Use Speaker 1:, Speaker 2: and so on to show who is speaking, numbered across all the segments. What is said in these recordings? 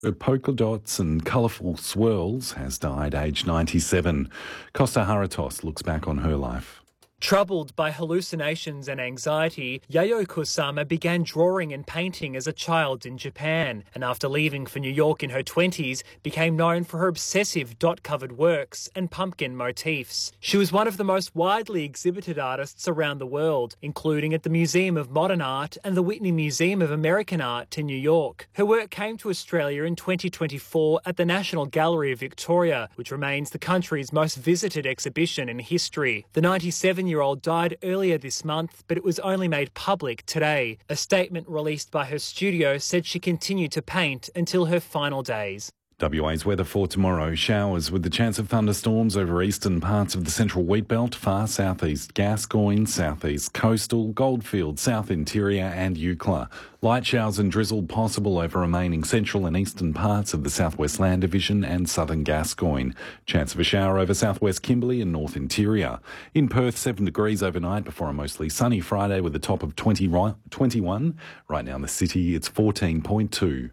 Speaker 1: Polka dots and colourful swirls has died aged 97. Costa Haratos looks back on her life.
Speaker 2: Troubled by hallucinations and anxiety, Yayoi Kusama began drawing and painting as a child in Japan, and after leaving for New York in her 20s, became known for her obsessive dot-covered works and pumpkin motifs. She was one of the most widely exhibited artists around the world, including at the Museum of Modern Art and the Whitney Museum of American Art in New York. Her work came to Australia in 2024 at the National Gallery of Victoria, which remains the country's most visited exhibition in history. The 97-year-old died earlier this month, but it was only made public today. A statement released by her studio said she continued to paint until her final days.
Speaker 1: WA's weather for tomorrow. Showers with the chance of thunderstorms over eastern parts of the central wheat belt, far southeast Gascoyne, southeast coastal, Goldfield, south interior and Eucla. Light showers and drizzle possible over remaining central and eastern parts of the southwest land division and southern Gascoyne. Chance of a shower over southwest Kimberley and north interior. In Perth, 7 degrees overnight before a mostly sunny Friday with a top of 21. Right now in the city, it's 14.2.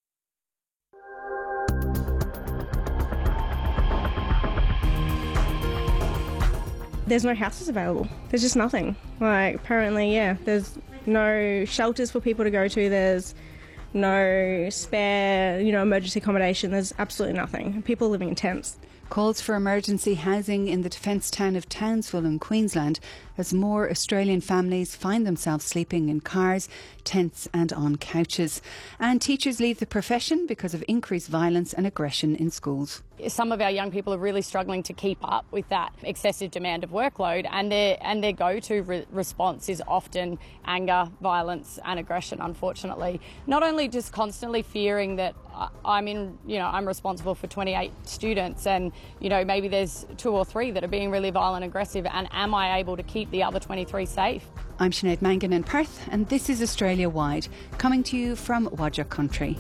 Speaker 3: There's no houses available. There's just nothing. Apparently, there's no shelters for people to go to. There's no spare, emergency accommodation. There's absolutely nothing. People are living in tents.
Speaker 4: Calls for emergency housing in the defence town of Townsville in Queensland as more Australian families find themselves sleeping in cars, tents and on couches. And teachers leave the profession because of increased violence and aggression in schools.
Speaker 5: Some of our young people are really struggling to keep up with that excessive demand of workload, and their go-to response is often anger, violence and aggression, unfortunately. Not only just constantly fearing that I'm responsible for 28 students and, maybe there's 2 or 3 that are being really violent and aggressive, and am I able to keep the other 23 safe?
Speaker 4: I'm Sinead Mangan in Perth, and this is Australia Wide, coming to you from Wadja Country.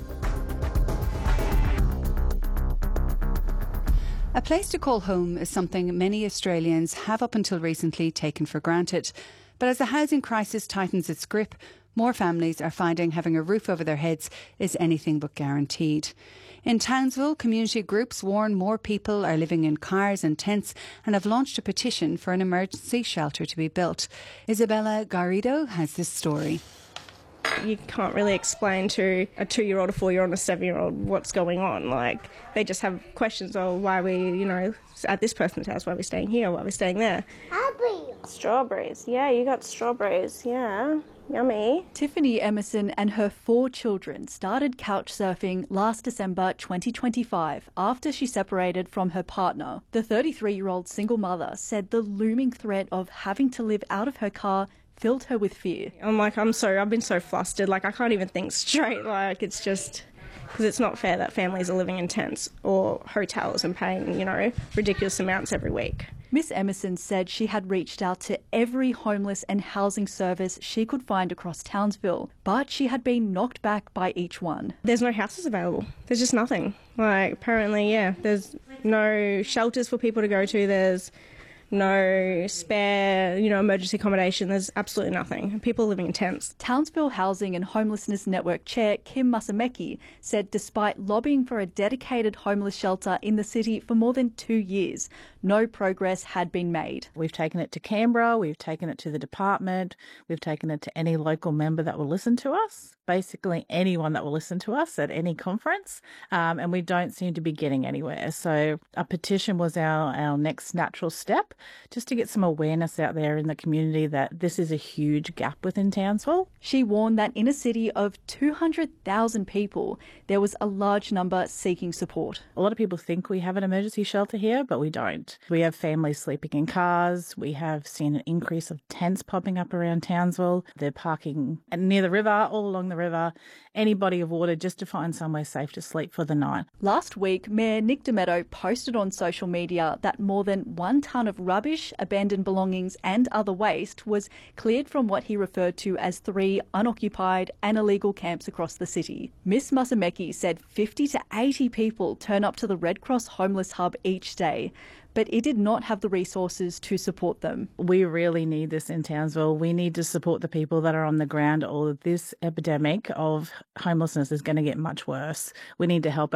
Speaker 4: A place to call home is something many Australians have up until recently taken for granted. But as the housing crisis tightens its grip, more families are finding having a roof over their heads is anything but guaranteed. In Townsville, community groups warn more people are living in cars and tents and have launched a petition for an emergency shelter to be built. Isabella Garrido has this story.
Speaker 3: You can't really explain to a 2-year-old, a 4-year-old, and a 7-year-old what's going on. They just have questions of why we, at this person's house, why we're staying here, why we're staying there. Strawberries. Yeah, you got strawberries. Yeah, yummy.
Speaker 6: Tiffany Emerson and her 4 children started couch surfing last December 2025 after she separated from her partner. The 33-year-old single mother said the looming threat of having to live out of her car filled her with fear.
Speaker 3: I've been so flustered, I can't even think straight. It's just because it's not fair that families are living in tents or hotels and paying, ridiculous amounts every week.
Speaker 6: Miss Emerson said she had reached out to every homeless and housing service she could find across Townsville, but she had been knocked back by each one.
Speaker 3: There's no houses available. There's just nothing. Apparently, there's no shelters for people to go to. There's no spare, emergency accommodation. There's absolutely nothing. People are living in tents.
Speaker 6: Townsville Housing and Homelessness Network Chair Kim Masameki said despite lobbying for a dedicated homeless shelter in the city for more than 2 years, no progress had been made.
Speaker 7: We've taken it to Canberra, we've taken it to the department, we've taken it to any local member that will listen to us, basically anyone that will listen to us at any conference, and we don't seem to be getting anywhere. So a petition was our next natural step, just to get some awareness out there in the community that this is a huge gap within Townsville.
Speaker 6: She warned that in a city of 200,000 people, there was a large number seeking support.
Speaker 7: A lot of people think we have an emergency shelter here, but we don't. We have families sleeping in cars. We have seen an increase of tents popping up around Townsville. They're parking near the river, all along the river, any body of water, just to find somewhere safe to sleep for the night.
Speaker 6: Last week, Mayor Nick Demetto posted on social media that more than 1 tonne of rubbish, abandoned belongings and other waste was cleared from what he referred to as 3 unoccupied and illegal camps across the city. Miss Masameki said 50 to 80 people turn up to the Red Cross Homeless Hub each day, but it did not have the resources to support them.
Speaker 7: We really need this in Townsville. We need to support the people that are on the ground, or this epidemic of homelessness is going to get much worse. We need to help